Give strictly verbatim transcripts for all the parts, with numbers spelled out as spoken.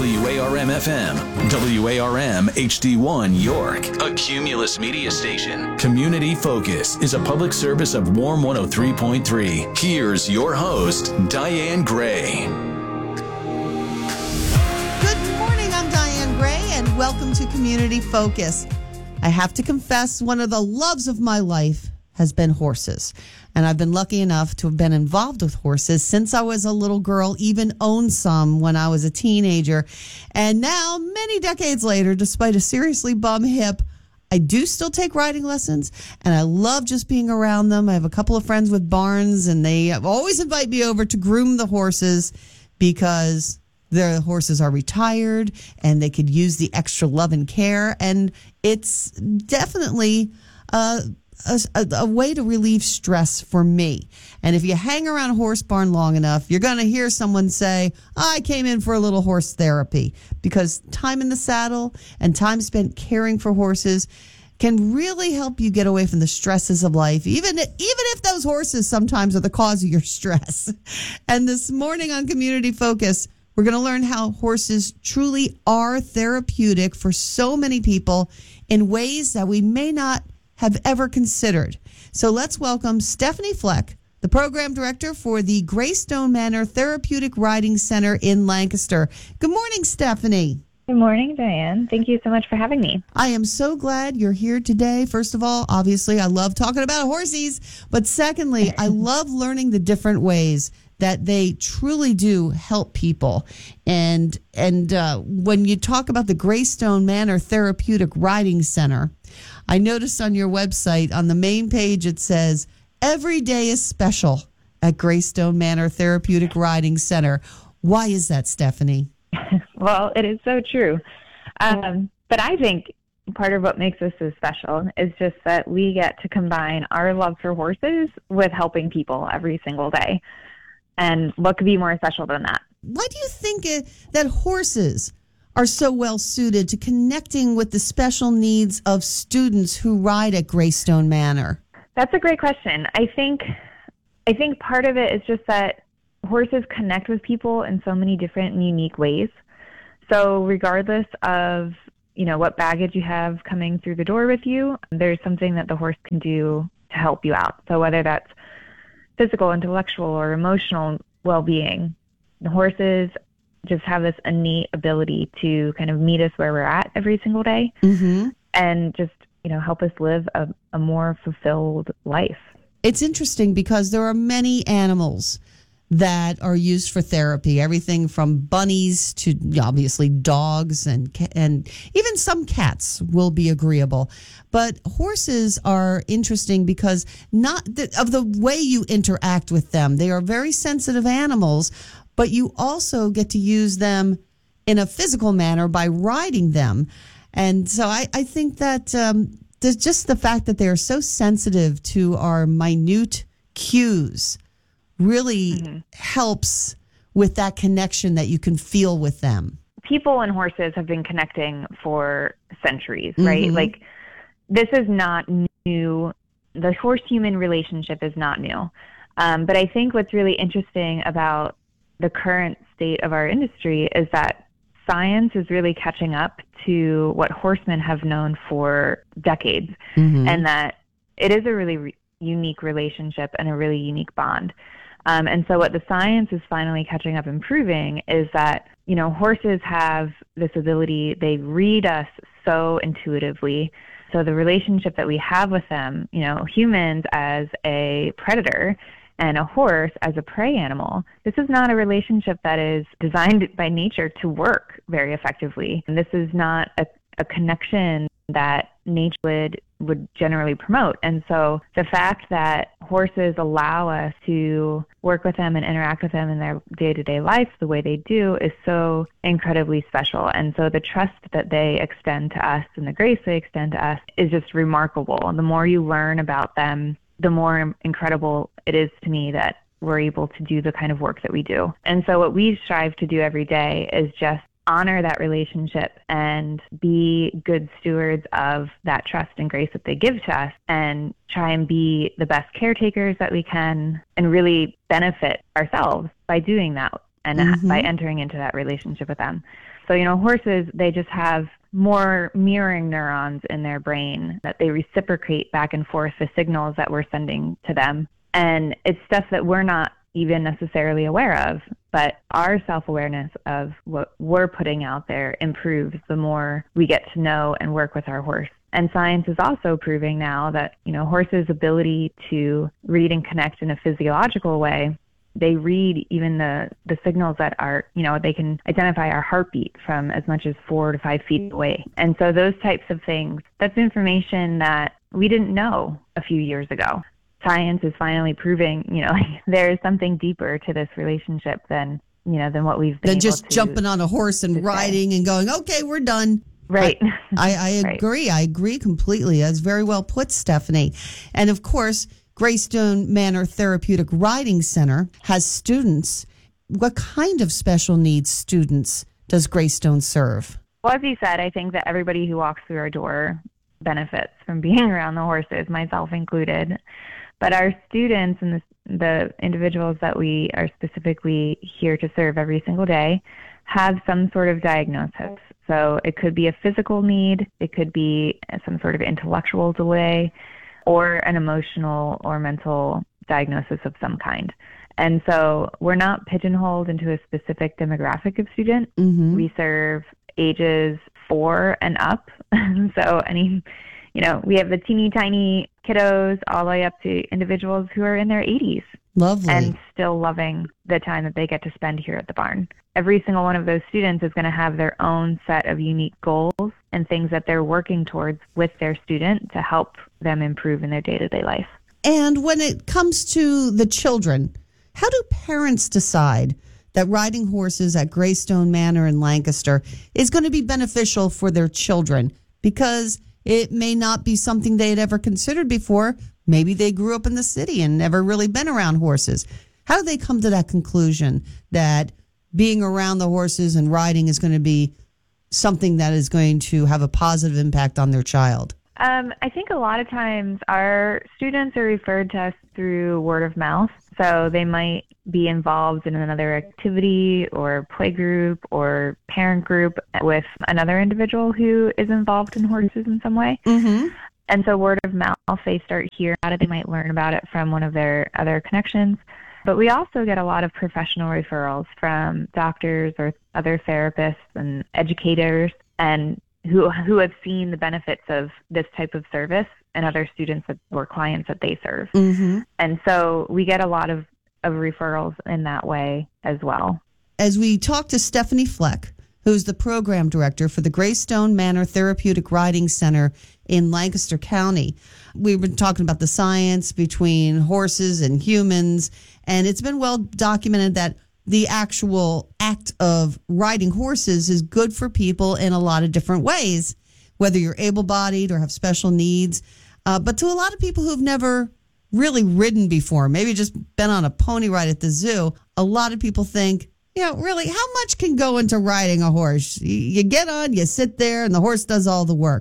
W A R M F M, W A R M H D one York, a Cumulus media station. Community Focus is a public service of Warm one oh three point three. Here's your host, Diane Gray. Good morning, I'm Diane Gray, and welcome to Community Focus. I have to confess, one of the loves of my life has been horses. And I've been lucky enough to have been involved with horses since I was a little girl, even owned some when I was a teenager. And now, many decades later, despite a seriously bum hip, I do still take riding lessons, and I love just being around them. I have a couple of friends with barns, and they always invite me over to groom the horses because their horses are retired, and they could use the extra love and care. And it's definitely uh A, a, a way to relieve stress for me. And if you hang around a horse barn long enough, you're going to hear someone say, I came in for a little horse therapy, because time in the saddle and time spent caring for horses can really help you get away from the stresses of life, even, even if those horses sometimes are the cause of your stress. And this morning on Community Focus, we're going to learn how horses truly are therapeutic for so many people in ways that we may not have ever considered. So let's welcome Stephanie Fleck, the program director for the Greystone Manor Therapeutic Riding Center in Lancaster. Good morning, Stephanie. Good morning, Diane. Thank you so much for having me. I am so glad you're here today. First of all, obviously, I love talking about horses, but secondly, I love learning the different ways that they truly do help people. And and uh, when you talk about the Greystone Manor Therapeutic Riding Center, I noticed on your website, on the main page, it says, every day is special at Greystone Manor Therapeutic Riding Center. Why is that, Stephanie? Well, it is so true. Um, but I think part of what makes us so special is just that we get to combine our love for horses with helping people every single day. And what could be more special than that? Why do you think it, that horses are so well suited to connecting with the special needs of students who ride at Greystone Manor? That's a great question. I think I think part of it is just that horses connect with people in so many different and unique ways. So regardless of, you know, what baggage you have coming through the door with you, there's something that the horse can do to help you out. So whether that's physical, intellectual, or emotional well-being, the horses just have this innate ability to kind of meet us where we're at every single day, mm-hmm. and just, you know, help us live a, a more fulfilled life. It's interesting because there are many animals that are used for therapy, everything from bunnies to obviously dogs, and and even some cats will be agreeable. But horses are interesting because not the, of the way you interact with them. They are very sensitive animals, but you also get to use them in a physical manner by riding them. And so I, I think that um, there's just the fact that they are so sensitive to our minute cues really mm-hmm. helps with that connection that you can feel with them. People and horses have been connecting for centuries, right? Mm-hmm. Like, this is not new. The horse-human relationship is not new. Um, but I think what's really interesting about the current state of our industry is that science is really catching up to what horsemen have known for decades, mm-hmm. and that it is a really re- unique relationship and a really unique bond. Um, and so what the science is finally catching up and proving is that, you know, horses have this ability, they read us so intuitively. So the relationship that we have with them, you know, humans as a predator and a horse as a prey animal, this is not a relationship that is designed by nature to work very effectively. And this is not a, a connection that nature would, would generally promote. And so the fact that horses allow us to work with them and interact with them in their day-to-day life the way they do is so incredibly special. And so the trust that they extend to us and the grace they extend to us is just remarkable. And the more you learn about them, the more incredible it is to me that we're able to do the kind of work that we do. And so what we strive to do every day is just honor that relationship and be good stewards of that trust and grace that they give to us, and try and be the best caretakers that we can and really benefit ourselves by doing that and Mm-hmm. by entering into that relationship with them. So, you know, horses, they just have more mirroring neurons in their brain that they reciprocate back and forth the signals that we're sending to them. And it's stuff that we're not even necessarily aware of, but our self-awareness of what we're putting out there improves the more we get to know and work with our horse. And science is also proving now that, you know, horses' ability to read and connect in a physiological way, they read even the, the signals that are, you know, they can identify our heartbeat from as much as four to five feet away. And so those types of things, that's information that we didn't know a few years ago. Science is finally proving, you know, like there is something deeper to this relationship than, you know, than what we've been Than able just to, jumping on a horse and riding and going, okay, we're done. Right. I, I, I agree. I agree completely. That's very well put, Stephanie. And of course, Greystone Manor Therapeutic Riding Center has students. What kind of special needs students does Greystone serve? Well, as you said, I think that everybody who walks through our door benefits from being around the horses, myself included. But our students and the, the individuals that we are specifically here to serve every single day have some sort of diagnosis. So it could be a physical need, it could be some sort of intellectual delay, or an emotional or mental diagnosis of some kind. And so we're not pigeonholed into a specific demographic of student. Mm-hmm. We serve ages four and up. So any, you know, we have the teeny tiny kiddos all the way up to individuals who are in their eighties. Lovely. And still loving the time that they get to spend here at the barn. Every single one of those students is going to have their own set of unique goals and things that they're working towards with their student to help them improve in their day-to-day life. And when it comes to the children, how do parents decide that riding horses at Greystone Manor in Lancaster is going to be beneficial for their children? Because it may not be something they had ever considered before. Maybe they grew up in the city and never really been around horses. How do they come to that conclusion that being around the horses and riding is going to be something that is going to have a positive impact on their child? Um, I think a lot of times our students are referred to us through word of mouth. So they might be involved in another activity or play group or parent group with another individual who is involved in horses in some way. Mm-hmm. And so word of mouth, they start hearing about it. They might learn about it from one of their other connections. But we also get a lot of professional referrals from doctors or other therapists and educators and who who have seen the benefits of this type of service and other students that, or clients that they serve. Mm-hmm. And so we get a lot of, of referrals in that way as well. As we talk to Stephanie Fleck, who's the program director for the Greystone Manor Therapeutic Riding Center in Lancaster County, we've been talking about the science between horses and humans, and it's been well documented that the actual act of riding horses is good for people in a lot of different ways, whether you're able-bodied or have special needs. Uh, but to a lot of people who've never really ridden before, maybe just been on a pony ride at the zoo, a lot of people think, you know, really, how much can go into riding a horse? You, you get on, you sit there, and the horse does all the work.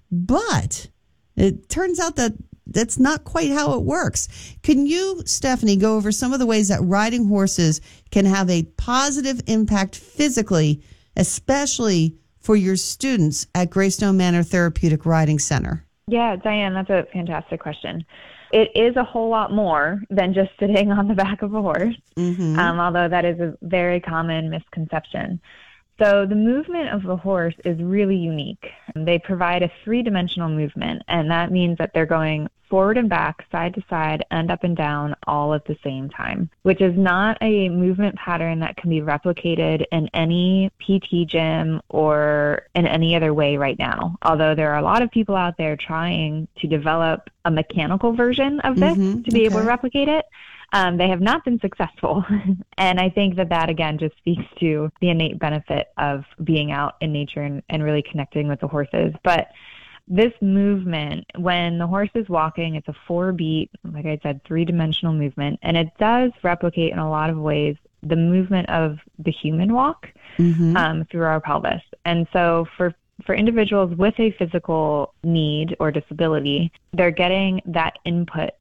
But it turns out that that's not quite how it works. Can you, Stephanie, go over some of the ways that riding horses can have a positive impact physically, especially for your students at Greystone Manor Therapeutic Riding Center? Yeah, Diane, that's a fantastic question. It is a whole lot more than just sitting on the back of a horse, mm-hmm. um, although that is a very common misconception. So the movement of the horse is really unique. They provide a three-dimensional movement, and that means that they're going forward and back, side to side, and up and down all at the same time, which is not a movement pattern that can be replicated in any P T gym or in any other way right now. Although there are a lot of people out there trying to develop a mechanical version of this mm-hmm. to be okay. able to replicate it. Um, they have not been successful. And I think that that, again, just speaks to the innate benefit of being out in nature and, and really connecting with the horses. But this movement, when the horse is walking, it's a four-beat, like I said, three-dimensional movement, and it does replicate in a lot of ways the movement of the human walk mm-hmm. um, through our pelvis. And so for For individuals with a physical need or disability, they're getting that input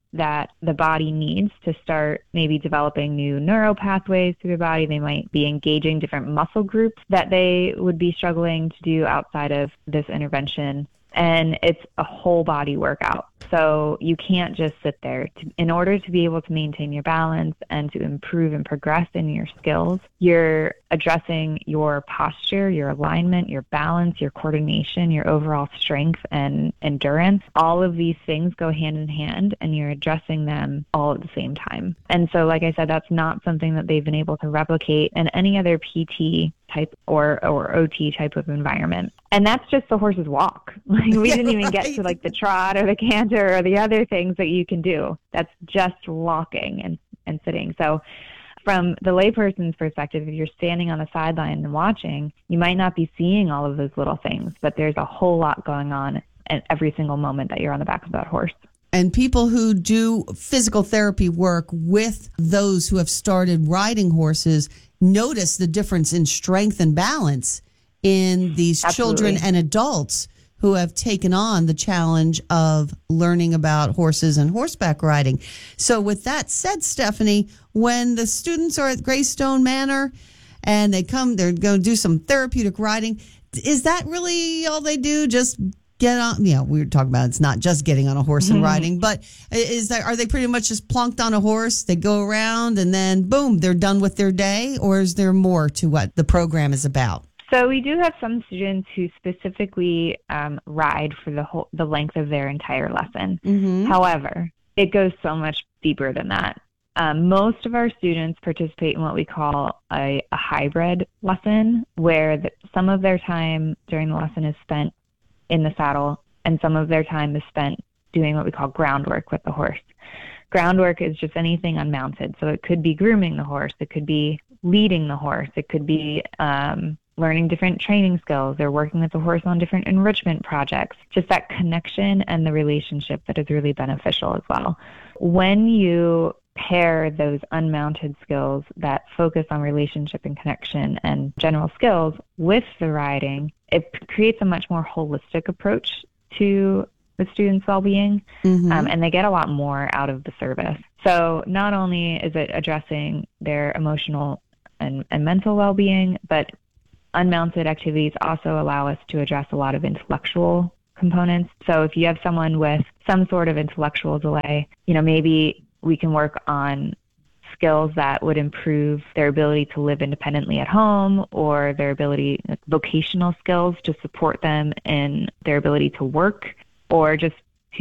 that the body needs to start maybe developing new neural pathways through the body. They might be engaging different muscle groups that they would be struggling to do outside of this intervention. And it's a whole body workout. So you can't just sit there. To, in order to be able to maintain your balance and to improve and progress in your skills, you're addressing your posture, your alignment, your balance, your coordination, your overall strength and endurance. All of these things go hand in hand, and you're addressing them all at the same time. And so, like I said, that's not something that they've been able to replicate in any other P T type or, or O T type of environment. And that's just the horse's walk. Like we didn't even get to like the trot or the canter or the other things that you can do. That's just walking and, and sitting. So from the layperson's perspective, if you're standing on the sideline and watching, you might not be seeing all of those little things, but there's a whole lot going on at every single moment that you're on the back of that horse. And people who do physical therapy work with those who have started riding horses notice the difference in strength and balance in these Absolutely. children and adults who have taken on the challenge of learning about horses and horseback riding. So with that said, Stephanie, when the students are at Greystone Manor and they come, they're going to do some therapeutic riding, is that really all they do? Just get on, you know, we were talking about it's not just getting on a horse and riding, but is that, are they pretty much just plonked on a horse? They go around and then boom, they're done with their day? Or is there more to what the program is about? So we do have some students who specifically um, ride for the whole, the length of their entire lesson. Mm-hmm. However, it goes so much deeper than that. Um, most of our students participate in what we call a, a hybrid lesson, where the, some of their time during the lesson is spent in the saddle, and some of their time is spent doing what we call groundwork with the horse. Groundwork is just anything unmounted. So it could be grooming the horse. It could be leading the horse. It could be um, learning different training skills or working with the horse on different enrichment projects. Just that connection and the relationship that is really beneficial as well. When you pair those unmounted skills that focus on relationship and connection and general skills with the riding, it creates a much more holistic approach to the students' well-being, mm-hmm. um, and they get a lot more out of the service. So not only is it addressing their emotional and, and mental well-being, but unmounted activities also allow us to address a lot of intellectual components. So if you have someone with some sort of intellectual delay, you know, maybe we can work on skills that would improve their ability to live independently at home, or their ability, vocational skills to support them in their ability to work, or just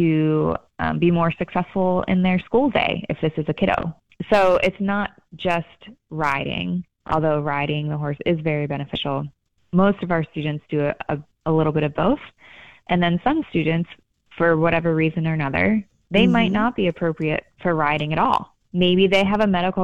to um, be more successful in their school day if this is a kiddo. So it's not just riding, although riding the horse is very beneficial. Most of our students do a, a, a little bit of both. And then some students, for whatever reason or another, they mm-hmm. might not be appropriate for riding at all. Maybe they have a medical